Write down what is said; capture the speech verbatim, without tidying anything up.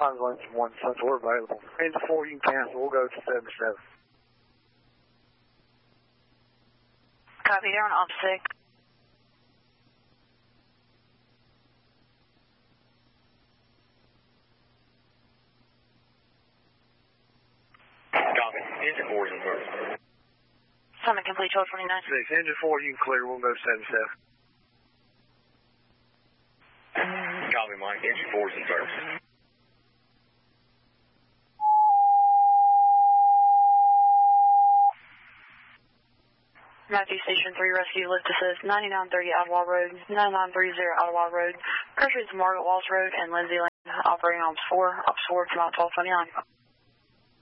times length one, since we're available. Engine four, you can cancel. We'll go to seventy-seven. Copy, they're on op six. Copy. Engine four is in service. Summit complete, twelve twenty-nine. Six, engine four, you can clear. We'll go to seventy-seven. Copy, Mike. Engine four is in service. Matthew Station three Rescue, lift assist, ninety-nine thirty Ottawa Road, ninety-nine thirty Ottawa Road, pressure is Margaret Walsh Road and Lindsay Lane, operating ops four, ops four to Mount twelve twenty-nine.